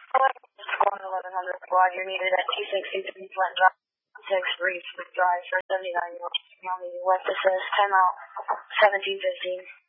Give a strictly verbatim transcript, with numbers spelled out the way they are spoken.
Squad eleven hundred squad, you're needed at two sixty-three Flint Drive, six Reeves Drive for seventy-nine North County, West Assist, timeout seventeen fifteen.